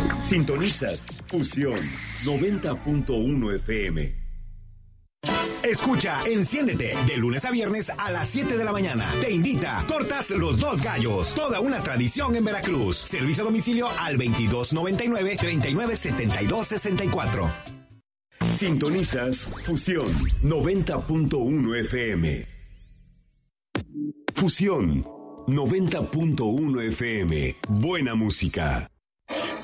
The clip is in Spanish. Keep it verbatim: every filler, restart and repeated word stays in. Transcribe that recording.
Sintonizas Fusión noventa punto uno F M. Escucha, enciéndete de lunes a viernes a las siete de la mañana. Te invita Tortas Los Dos Gallos, toda una tradición en Veracruz. Servicio a domicilio al veintidós noventa y nueve, treinta y nueve setenta y dos sesenta y cuatro. Sintonizas Fusión noventa punto uno F M. Fusión noventa punto uno F M. Buena música.